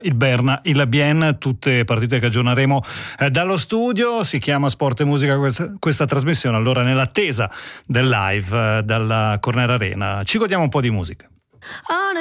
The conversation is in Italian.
Il Berna, il Bien, tutte partite che aggiorneremo dallo studio. Si chiama Sport e Musica questa trasmissione, allora nell'attesa del live dalla Corner Arena ci godiamo un po' di musica.